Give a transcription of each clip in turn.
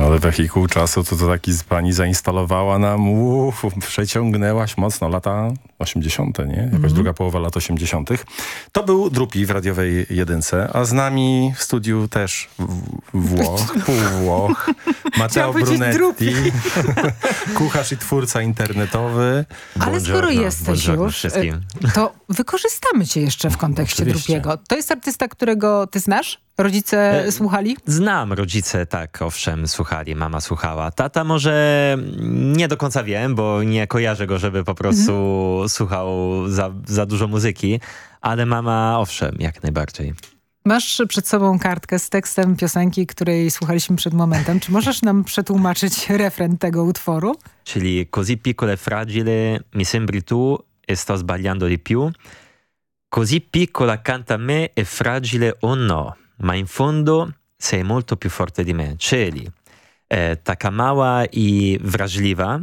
Ale wehikuł czasu to taki pani zainstalowała nam, przeciągnęłaś mocno lata 80., nie? Jakoś druga połowa lat 80. To był Drupi w radiowej jedynce, a z nami w studiu też półwłoch, Matteo Brunetti, kucharz i twórca internetowy. Ale skoro jesteś już, wszystkim. to wykorzystamy cię jeszcze w kontekście Oczywiście. Drupiego. To jest artysta, którego ty znasz? Rodzice słuchali? Znam, rodzice tak, owszem, słuchali, mama słuchała. Tata może nie do końca wiem, bo nie kojarzę go, żeby po prostu słuchał za dużo muzyki, ale mama owszem, jak najbardziej. Masz przed sobą kartkę z tekstem piosenki, której słuchaliśmy przed momentem. Czy możesz nam przetłumaczyć refren tego utworu? Czyli così piccolo e fragile mi sembri tu e sto sbagliando di più. Così piccola accanto a me e fragile o no, ma in fondo sei molto più forte di me. Czyli taka mała i wrażliwa,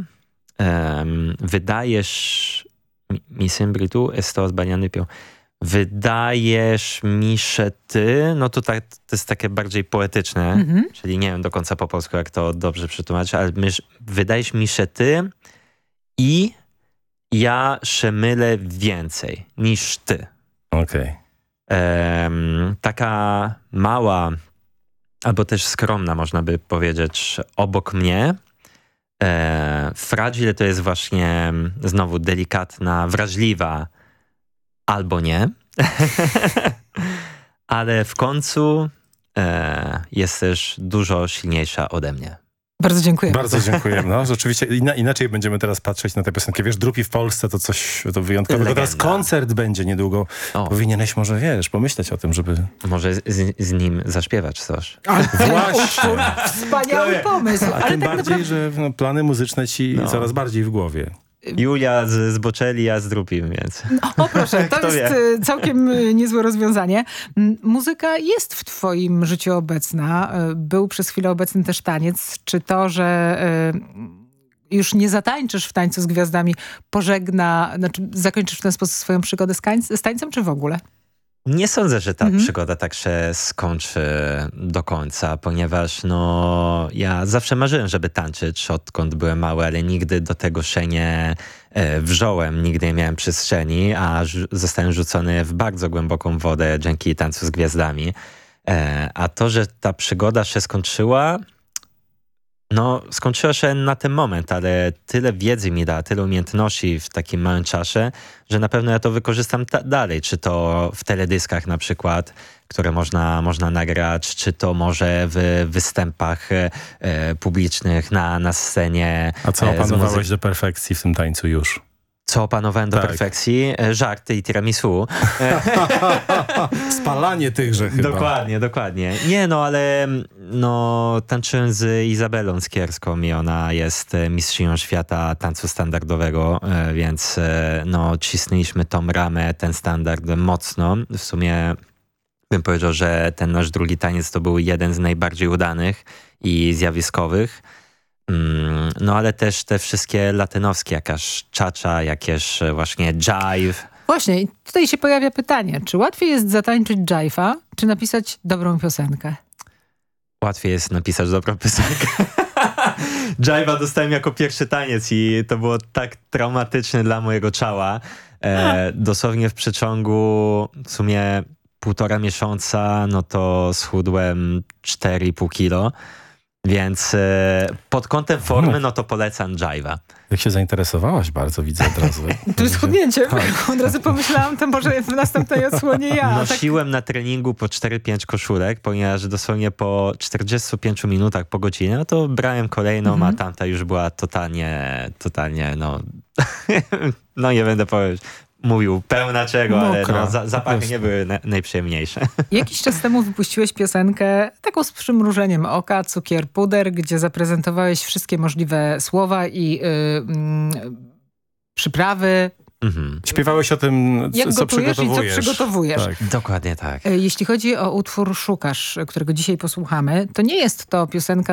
wydajesz mi sembri tu e sto sbagliando di più. Wydajesz mi, że ty, no to tak, to jest takie bardziej poetyczne, czyli nie wiem do końca po polsku, jak to dobrze przetłumaczyć, ale wydajesz mi, że ty i ja się mylę więcej niż ty. Okej. Taka mała, albo też skromna, można by powiedzieć, obok mnie. Fragile to jest właśnie znowu delikatna, wrażliwa, albo nie. Ale w końcu jest też dużo silniejsza ode mnie. Bardzo dziękuję. Bardzo dziękujemy. No, rzeczywiście inaczej będziemy teraz patrzeć na tę piosenkę. Wiesz, Drupi w Polsce to coś to wyjątkowego. Teraz koncert będzie niedługo. Powinieneś może, wiesz, pomyśleć o tym, żeby... Może z nim zaśpiewać coś. Właśnie. Wspaniały pomysł. A Ale tym tak bardziej, że plany muzyczne ci coraz bardziej w głowie. Julia z Bocelli, ja z Drupim, więc... O proszę, to jest całkiem niezłe rozwiązanie. Muzyka jest w twoim życiu obecna. Był przez chwilę obecny też taniec. Czy to, że już nie zatańczysz w Tańcu z Gwiazdami, zakończysz w ten sposób swoją przygodę z tańcem, czy w ogóle? Nie sądzę, że ta przygoda tak się skończy do końca, ponieważ ja zawsze marzyłem, żeby tańczyć, odkąd byłem mały, ale nigdy do tego się nie wrząłem, nigdy nie miałem przestrzeni, a zostałem rzucony w bardzo głęboką wodę dzięki Tańcu z Gwiazdami. A to, że ta przygoda się skończyła, skończyła się na ten moment, ale tyle wiedzy mi da, tyle umiejętności w takim małym czasie, że na pewno ja to wykorzystam dalej. Czy to w teledyskach na przykład, które można nagrać, czy to może w występach publicznych na scenie. A co opanowałeś do perfekcji w tym tańcu już? Co opanowałem do perfekcji? Żarty i tiramisu. Spalanie tychże chyba. Dokładnie. Nie, ale tańczyłem z Izabelą Skierską i ona jest mistrzynią świata tańcu standardowego, więc cisnęliśmy tą ramę, ten standard mocno. W sumie bym powiedział, że ten nasz drugi taniec to był jeden z najbardziej udanych i zjawiskowych. Ale też te wszystkie latynowskie, jakaś cha-cha, jakieś właśnie jive. Właśnie, i tutaj się pojawia pytanie, czy łatwiej jest zatańczyć jive'a, czy napisać dobrą piosenkę? Łatwiej jest napisać dobrą piosenkę. Jive'a dostałem jako pierwszy taniec i to było tak traumatyczne dla mojego ciała. Dosłownie w przeciągu w sumie 1,5 miesiąca, to schudłem 4,5 kilo. Więc pod kątem formy, to polecam jive'a. Jak się zainteresowałaś bardzo, widzę od razu. To jest schudnięcie. Od razu pomyślałam, to może w następnej odsłonie ja. Nosiłem na treningu po 4-5 koszulek, ponieważ dosłownie po 45 minutach, po godzinie, to brałem kolejną, a tamta już była totalnie, nie będę mówił pełna czego, ale zapachy nie były najprzyjemniejsze. Jakiś czas temu wypuściłeś piosenkę taką z przymrużeniem oka, Cukier Puder, gdzie zaprezentowałeś wszystkie możliwe słowa i przyprawy. Śpiewałeś o tym, co przygotowujesz. I co przygotowujesz. Tak. Dokładnie tak. Jeśli chodzi o utwór Szukasz, którego dzisiaj posłuchamy, to nie jest to piosenka